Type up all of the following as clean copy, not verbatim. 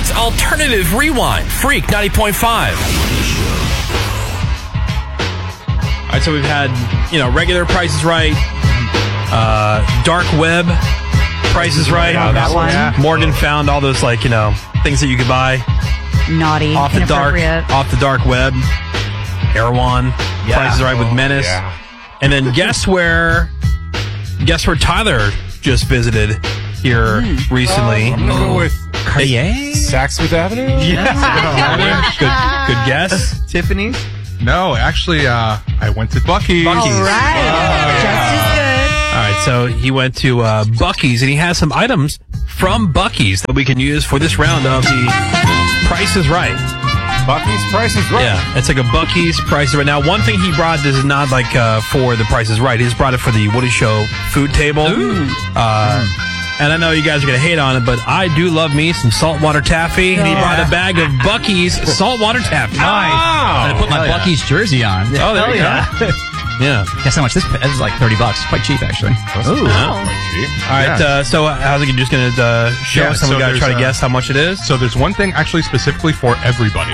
It's Alternative Rewind, Freak 90.5. All right, so we've had, regular Price is Right, dark web Price is Right. That one. Yeah. Morgan found all those, things that you could buy Naughty, off the dark web. Erewhon, Price is Right with Menace. Yeah. And then guess where Tyler just visited here recently? I'm going to go with Cartier? Saks Avenue? Good guess. Tiffany's? No, actually, I went to Buc-ee's. All right. Just as good. All right, so he went to Buc-ee's, and he has some items from Buc-ee's that we can use for this round of the Price is Right. Buc-ee's Price is Right. Yeah, it's like a Buc-ee's Price is Right. Now, one thing he brought, this is not for the Price is Right. He's brought it for the Woody Show food table. Ooh. And I know you guys are going to hate on it, but I do love me some saltwater taffy. And he brought a bag of Buc-ee's saltwater taffy. Nice. And I put my Buc-ee's jersey on. Oh, there you go. Yeah. Guess how much this is? Like $30. Quite cheap, actually. Ooh. All right, so how's it? You're just going to show us? Someone got to try to guess how much it is? So there's one thing actually specifically for everybody.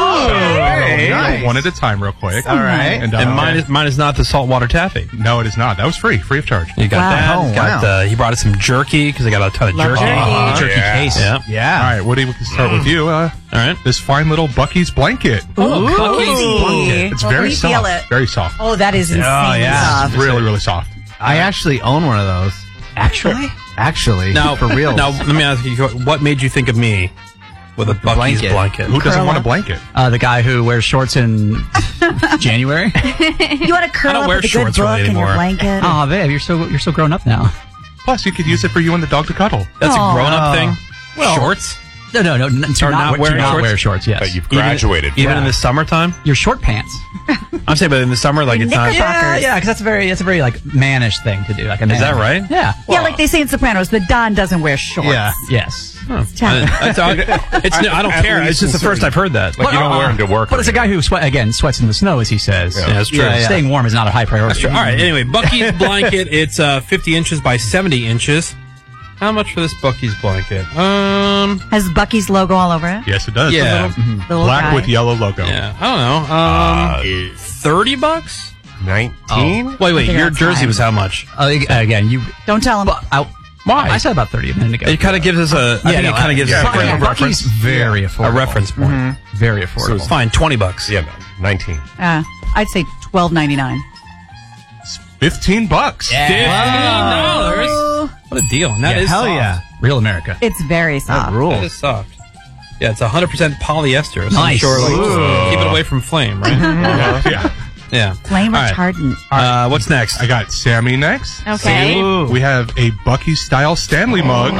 Nice. One at a time real quick. All right. And mine is not the saltwater taffy. No, it is not. That was free of charge. You got that. Oh, wow. He brought us some jerky because I got a ton of Love jerky. jerky. Jerky case. Yeah. Yeah. All right, Woody, we can start with you. All right. This fine little Buc-ee's blanket. Oh, Cozy. blanket. It's Well, very we feel soft. it. Very soft. Oh, that is insane yeah. soft. Really, really soft. I actually own one of those. Actually? Actually. Now, for real. Now, let me ask you, what made you think of me with a Buc-ee's blanket? Who doesn't Curl want a up. blanket? The guy who wears shorts in January. You want to curl I don't up wear with a good shorts book really and your anymore. blanket. Oh, babe, you're so grown up now. Plus, you could use it for you and the dog to cuddle. That's Aw. a grown-up thing? Well- Shorts? No. To Or not not wearing shorts? wear shorts, yes. But you've graduated. Even in the summertime? Your short pants. I'm saying, but in the summer, it's not... Knickerbockers. Yeah, because that's a very like mannish thing to do. Like a man. Is that right? Yeah. Yeah, like they say in Sopranos, the Don doesn't wear shorts. Yeah. Yes. I don't care. It's just the first I've heard that. You don't wear them to work. But it's a guy who sweats in the snow, as he says. Yeah, that's true. Staying warm is not a high priority. All right, anyway, Buc-ee's blanket, it's 50 inches by 70 inches. How much for this Buc-ee's blanket? Has Buc-ee's logo all over it? Yes, it does. Yeah. Little Black guy. with yellow logo. Yeah, I don't know. $30? 19? Wait, think your that's jersey fine. was how much? Again, you. Don't tell him. Why? I said about 30 a minute ago. It kind of gives us a. I think it kind of gives us a frame of Buc-ee's reference. very affordable. A reference point. Very affordable. Fine, $20. Yeah, 19. I'd say $12.99. $15. $15. What a deal. And that is hell soft. yeah. Real America. It's very soft. That rules. That is soft. Yeah, it's 100% polyester. So I'm Nice. sure, Ooh. keep it away from flame, right? Yeah. Yeah. Flame All right. retardant. What's next? I got Sammy next. Okay. Ooh. We have a Buc-ee's style Stanley mug.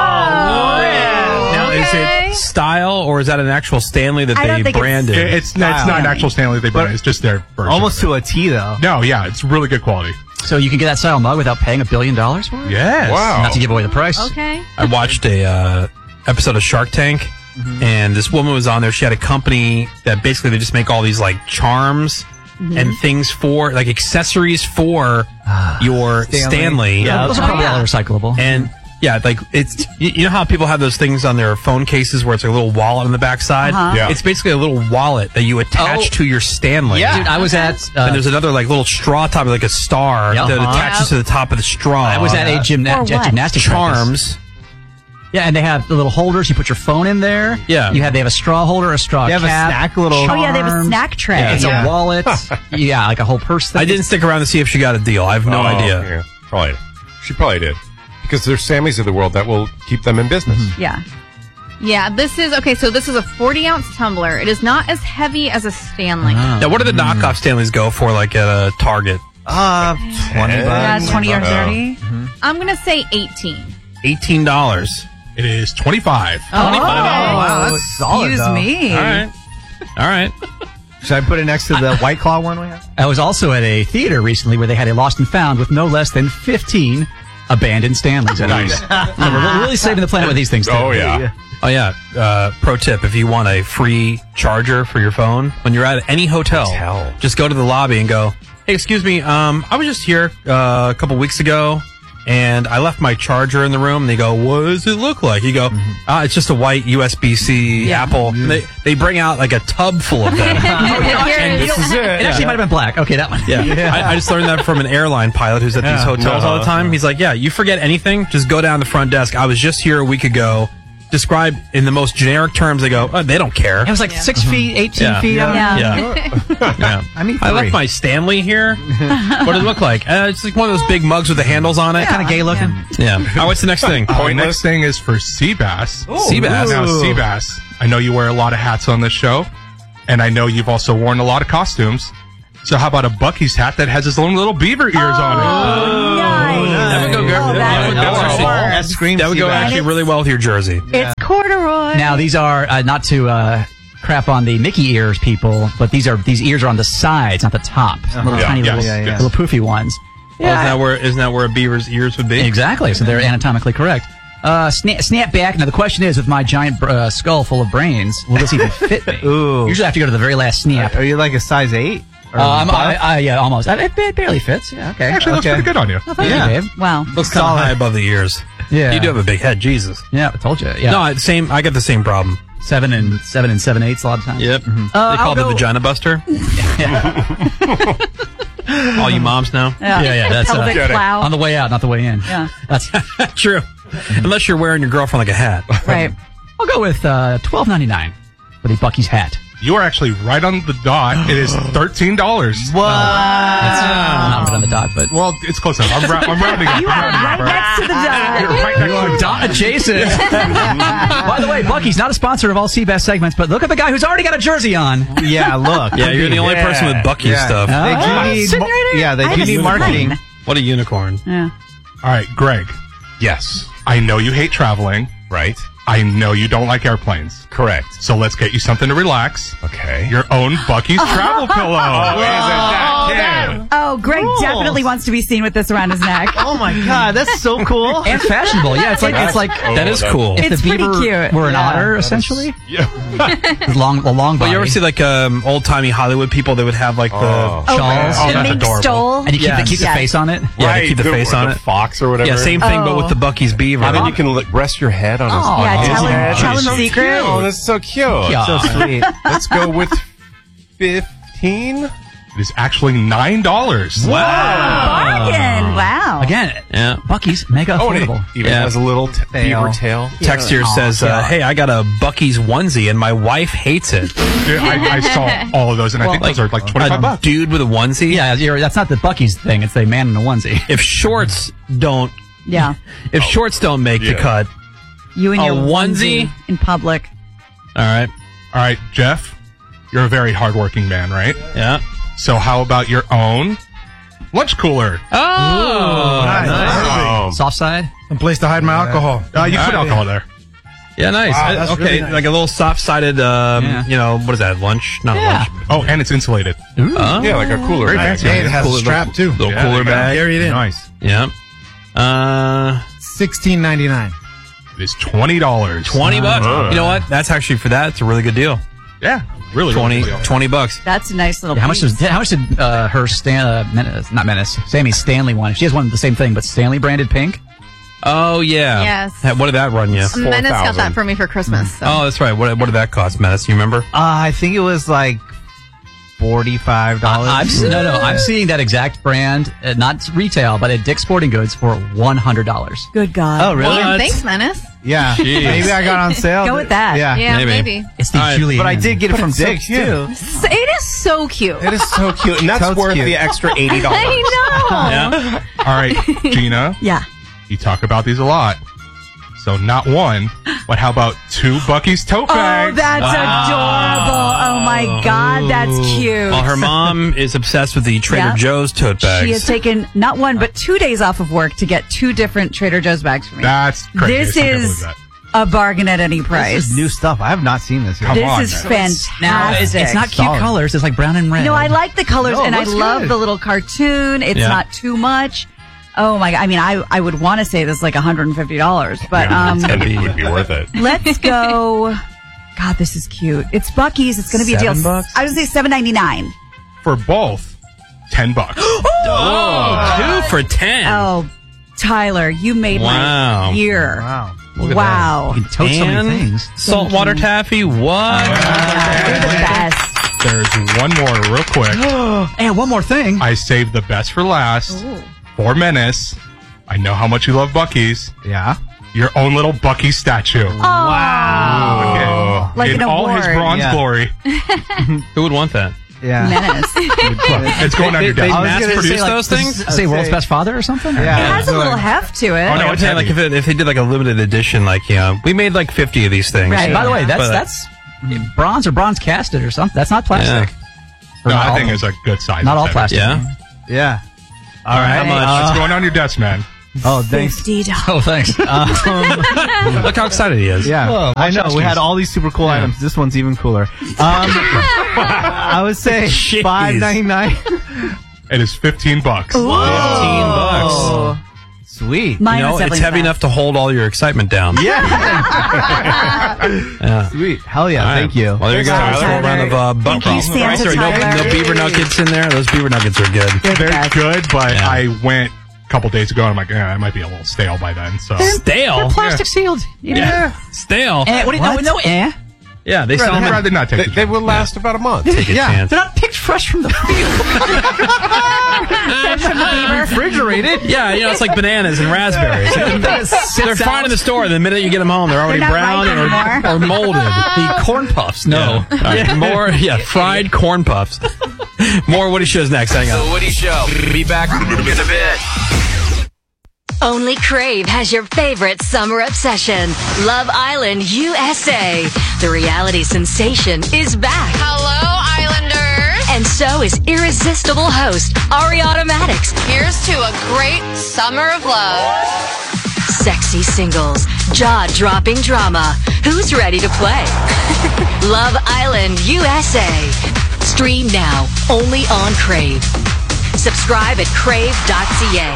Now, is it style or is that an actual Stanley that I don't they think it's- branded? It's not an actual Stanley they brand. It's just their version. Almost of it. to a T, though. No, yeah, it's really good quality. So you can get that style mug without paying $1 billion for it? Yes. Not to give away the price. Okay. I watched a episode of Shark Tank, and this woman was on there. She had a company that basically they just make all these like charms and things for like accessories for your Stanley. Yeah, those are probably all recyclable. And yeah, like it's you know how people have those things on their phone cases where it's like a little wallet on the backside. Yeah. It's basically a little wallet that you attach to your Stanley. Yeah. Dude, I was at... And there's another like little straw top, like a star Yeah. that attaches to the top of the straw. I was at a Or what? gymnastics practice. charms. Yeah, and they have the little holders. You put your phone in there. Yeah. They have a straw holder, a straw They have a cap. snack little- Oh, yeah, they have a charms. snack tray. Yeah, It's a wallet. Yeah, like a whole purse thing. I didn't stick around to see if she got a deal. I have no idea. Yeah, probably. She probably did. Because there's Sammys of the world that will keep them in business. Yeah. Yeah, this is a 40-ounce tumbler. It is not as heavy as a Stanley. Now, what do the knockoff Stanleys go for, like at a Target? 20 Yeah, bucks. 20 or 30. I'm going to say 18. $18. It is 25. Wow, that's solid, Excuse though. me. All right. Should I put it next to the White Claw one we have? I was also at a theater recently where they had a lost and found with no less than 15 abandoned Stanleys. Nice. So we're really saving the planet with these things, too. Oh, yeah. Oh, yeah. Pro tip, if you want a free charger for your phone, when you're at any hotel, just go to the lobby and go, hey, excuse me, I was just here a couple weeks ago. and I left my charger in the room. And they go, "What does it look like?" You go, "It's just a white USB-C Apple." And they bring out like a tub full of them. And This is it. It actually might have been black. Okay, that one. I just learned that from an airline pilot who's at these hotels all the time. He's like, "Yeah, you forget anything, just go down the front desk. I was just here a week ago." Describe in the most generic terms. They go, they don't care. It was like 6 feet, 18 feet. Yeah. I mean, I left my Stanley here. What does it look like? It's like one of those big mugs with the handles on it. Kind of gay looking. Yeah. What's the next thing? The next thing is for Seabass. Seabass. Now, Seabass, I know you wear a lot of hats on this show, and I know you've also worn a lot of costumes. So how about a Buc-ee's hat that has his own little beaver ears on it? That would go good. That would go actually really well with your jersey. It's corduroy. Now, these are not to crap on the Mickey ears people, but these ears are on the sides, not the top. Little tiny little poofy ones. Isn't that where a beaver's ears would be? Exactly. So they're anatomically correct. Snap back. Now the question is, with my giant skull full of brains, will this even fit me? Usually I have to go to the very last snap. Are you like a size 8? Yeah, almost. It barely fits. Yeah, okay. Actually, looks pretty good on you. Thank you, babe. Wow. Looks kind of high above the ears. Yeah. You do have a big head, Jesus. Yeah, I told you. Yeah. No, I got the same problem. 7 and 7/8 a lot of times. Yep. They call it the vagina buster. All you moms know. Yeah. That's Pelvic plow. on the way out, not the way in. Yeah. That's True. Unless you're wearing your girlfriend like a hat. Right. I'll go with $12.99 for the Buc-ee's hat. You are actually right on the dot. It is $13. That's not right on the dot, but Well, it's close enough. I'm rounding up. You are right next to the dot. You're right next to the dot adjacent. By the way, Buc-ee's not a sponsor of all Seabass segments, but look at the guy who's already got a jersey on. Yeah, look. Yeah, you're the only person with Buc-ee's stuff. They do need marketing. What a unicorn. Yeah. All right, Greg. Yes. I know you hate traveling. Right. I know you don't like airplanes. Correct. So let's get you something to relax. Okay. Your own Buc-ee's travel pillow. Oh, Greg definitely wants to be seen with this around his neck. Oh my God, that's so cool. And fashionable. Yeah, it's like That is cool. if It's the pretty beaver cute. were an otter, essentially. The long But body. you ever see like old timey Hollywood people that would have like the shawls? The that's mink adorable. stole. And you keep the Yes. face on it? yeah, they keep the face on the it. fox or whatever. Yeah, same thing, but with the Buc-ee's beaver. And then you can rest your head on his Yeah, on his tell him- head. tell him So secret. cute. Oh, that's so cute. Yeah. So sweet. Let's go with 15. It is actually $9. Bargain. Wow. Again, Yeah. Buc-ee's mega Oh, and it affordable. even Yeah. has a little beaver tail. Text here says, "Hey, I got a Buc-ee's onesie and my wife hates it." Dude, I saw all of those, and I think those are like $25. Dude with a onesie. Yeah, that's not the Buc-ee's thing. It's the man in a onesie. If shorts don't, Yeah. if shorts don't make the cut, You and A your onesie? in public. all right. All right, Jeff, you're a very hardworking man, right? Yeah. So how about your own lunch cooler? Oh, Nice. Soft side? Some place to hide my alcohol. You put alcohol there. yeah, nice. that's Okay, really nice. like a little soft-sided. What is that? Lunch? Not lunch. Oh, and it's insulated. Yeah, like a cooler Very bag. fancy. Hey, it has a Cooler- strap too. Little Yeah, cooler there you go. bag. Carry it in. Nice. Yeah. $16.99. It is $20. $20. You know what? That's actually for that. It's a really good deal. Yeah, really. 20 bucks. That's a nice little How much piece. did her Sammy Stanley one? She has one the same thing, but Stanley branded pink. Oh yeah. Yes. What did that run you? Menace got 4,000. that for me for Christmas. So. Oh, that's right. What did that cost, Menace? You remember? I think it was like $45. I'm seeing that exact brand, not retail, but at Dick's Sporting Goods for $100. Good God. Oh, really? Damn, thanks, Menace. Yeah. Jeez. Maybe I got on sale. Go with that. Yeah. Yeah, maybe. maybe. It's the All right, Julian. But I did get it from it's so Dick's cute. too. It is so cute. It is so cute, and that's So worth cute. the extra $80. I know. Yeah. All right, Gina, Yeah. you talk about these a lot. So not one, but how about 2 Buc-ee's tote Oh, bags? that's adorable. Oh my God, that's cute. Well, her mom is obsessed with the Trader Yeah. Joe's tote bags. She has taken not one but 2 days off of work to get 2 different Trader Joe's bags for me. That's crazy. This I still can't is believe a bargain at any price. This is new stuff. I have not seen this yet. Come This on, is man. fantastic. Now, it's not cute Solid. colors. It's like brown and red. No, I like the colors No, it and I looks love good. the little cartoon. It's Yeah. not too much. Oh my God. I mean, I would want to say this is like $150, but And it would be worth it. let's go. God, this is cute. It's Buc-ee's. It's going to be a deal. $7? I was going to say $7.99. For both, $10. Oh, 2 for $10. Oh, Tyler, you made Wow. my year. Wow. Look at Wow. that. You can tote so many things. Saltwater taffy. What? You're the best. There's one more real quick. And one more thing. I saved the best for last. For Menace. I know how much you love Buc-ee's. Yeah. Your own little Buc-ee statue. Wow. Like in an all his award. bronze Yeah. glory. Who would want that? Yeah. Menace. It's going on your They desk. was mass gonna produce say, like, those things? Say world's best father or something? It Yeah. has a little heft to it. Oh, no, I would it's say, like, heavy. if they did like a limited edition, like, we made like 50 of these things. Right. By the way, But, that's bronze or bronze casted or something. That's not plastic. Or No, not I all think of it's a good size. Not all It's plastic. Yeah. Yeah. All right. How much? It's going on your desk, man. Oh, thanks. $50. Oh, thanks. Look how excited he is. Yeah, Oh, I know. watch We these. had all these super cool items. This one's even cooler. I would say Jeez. $5.99. It is $15. $15. Sweet. Mine was It's definitely heavy the enough to hold all your excitement down. Yeah. Yeah. Sweet. Hell yeah. All right. Thank you. Well, there you go. Thanks, Another Tyler. round of Thank you, Buc-ee's. Santa Sorry, Tyler. no beaver nuggets in there. Those beaver nuggets are good. You're the Very best. good, but Yeah. I went a couple days ago and I'm like, it might be a little stale by then. So Stale. Plastic sealed. Yeah. Stale. What do you know? No, Yeah, they sell I'd them. rather not take They, the they will last about a month. Take a chance. They're not picked fresh from the field. Refrigerated. Yeah, it's like bananas and raspberries. They're fine in the store. The minute you get them home, they're already They're not brown ripe or molded. The corn puffs. No. All right, more, fried corn puffs. More Woody Shows next. Hang on. The Woody Show. Be back in a bit. Only Crave has your favorite summer obsession, Love Island USA. The reality sensation is back. Hello, Islanders. And so is irresistible host Ariana Maddox. Here's to a great summer of love. Sexy singles, jaw-dropping drama. Who's ready to play? Love Island USA. Stream now, only on Crave. Subscribe at crave.ca.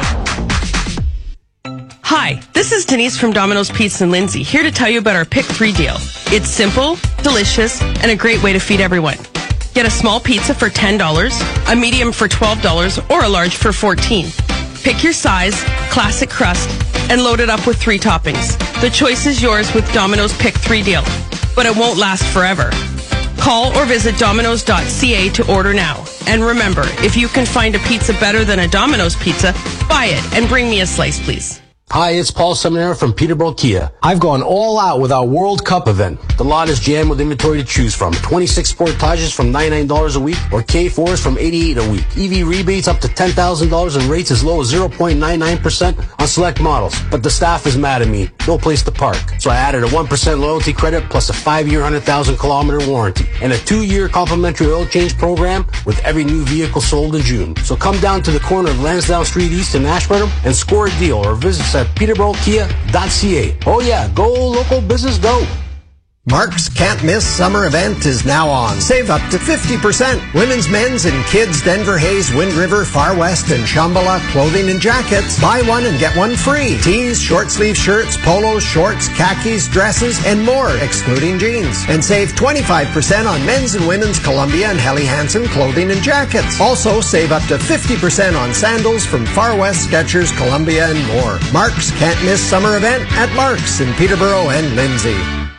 Hi, this is Denise from Domino's Pizza in Lindsay, here to tell you about our Pick 3 deal. It's simple, delicious, and a great way to feed everyone. Get a small pizza for $10, a medium for $12, or a large for $14. Pick your size, classic crust, and load it up with 3 toppings. The choice is yours with Domino's Pick 3 deal, but it won't last forever. Call or visit Domino's.ca to order now. And remember, if you can find a pizza better than a Domino's pizza, buy it and bring me a slice, please. Hi, it's Paul Seminara from Peterborough Kia. I've gone all out with our World Cup event. The lot is jammed with inventory to choose from. 26 Sportages from $99 a week or K4s from $88 a week. EV rebates up to $10,000 and rates as low as 0.99% on select models. But the staff is mad at me. No place to park. So I added a 1% loyalty credit plus a 5-year 100,000-kilometer warranty and a 2-year complimentary oil change program with every new vehicle sold in June. So come down to the corner of Lansdowne Street East in Ashburnham and score a deal or visit us at peterborough.kia. Oh yeah, go local business, go. Mark's Can't Miss Summer Event is now on. Save up to 50%. Women's, men's, and kids' Denver Hayes, Wind River, Far West, and Shambhala clothing and jackets. Buy one and get one free. Tees, short sleeve shirts, polos, shorts, khakis, dresses, and more, excluding jeans. And save 25% on men's and women's Columbia and Helly Hansen clothing and jackets. Also, save up to 50% on sandals from Far West, Skechers, Columbia, and more. Mark's Can't Miss Summer Event at Mark's in Peterborough and Lindsay.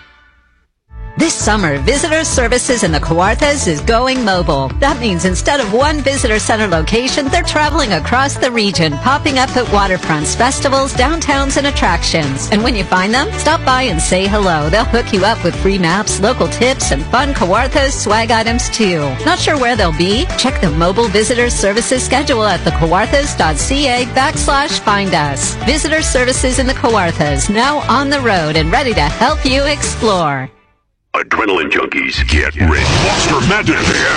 This summer, Visitor Services in the Kawarthas is going mobile. That means instead of one visitor center location, they're traveling across the region, popping up at waterfronts, festivals, downtowns, and attractions. And when you find them, stop by and say hello. They'll hook you up with free maps, local tips, and fun Kawarthas swag items too. Not sure where they'll be? Check the Mobile Visitor Services schedule at thekawarthas.ca/find us. Visitor Services in the Kawarthas, now on the road and ready to help you explore. Adrenaline junkies, get ready. Monster Madness